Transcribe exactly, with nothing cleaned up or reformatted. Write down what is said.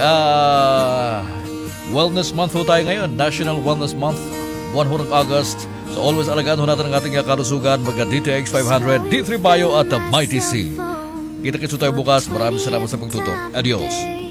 Ah, Wellness Month ho tayo ngayon. National Wellness Month. Buwan ho ng August. So always alagaan ho natin ang ating kalusugan. Mga D T X five hundred, D three Bio at Mighty C. Kita-kits tayo bukas. Maraming salamat sa pagtutok. Adios.